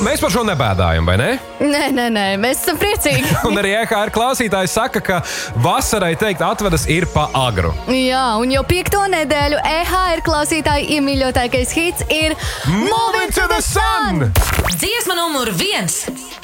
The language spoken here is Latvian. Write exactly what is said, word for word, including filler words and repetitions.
mēs par šo nebēdājam, vai ne? Nē, nē, nē, mēs esam priecīgi. Un arī E H R klausītājs saka, ka vasarai teikt atvedas ir pa agru. Jā, un jau piekto nedēļu E H R klausītāju iemīļotākais hits ir Move it to the sun! Dziesma numur viens.